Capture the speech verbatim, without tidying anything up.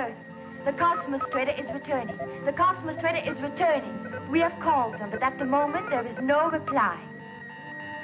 Earth. The Cosmos Trader is returning. The Cosmos Trader is returning. We have called them, but at the moment there is no reply.